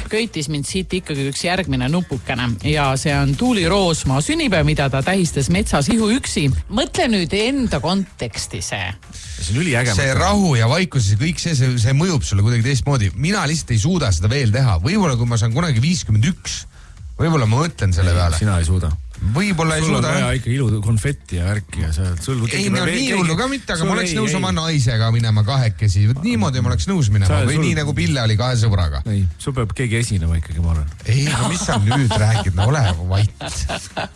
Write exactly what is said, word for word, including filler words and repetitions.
köitis mind siit ikkagi üks järgmine nupukene ja see on Tuuli Roosmaa sünnipäev, mida ta tähistas metsas ihu üksi. Mõtle nüüd enda konteksti see. See on üliäge. See rahu ja vaikus ja kõik see, see, see mõjub sulle kuidagi teistmoodi. Mina lihtsalt ei suuda seda veel teha. Võib-olla kui ma saan kunagi viiskümmend üks, võib-olla ma mõtlen selle ei, peale. Sina ei suuda. Võib-olla ei sul suuda. Sul on vaja ikka ilu konfetti ja värki ja seal, sul ei, no nii hullu ka mitte, aga ma oleks ei, nõus ei. oma naisega minema kahekesi. Niimoodi ma oleks nõus minema või sul... nii nagu Pille oli kahe sõbraga. Ei, sul peab keegi esinema ikkagi, ma arvan. Ei, no mis sa nüüd räägid, no ole vait.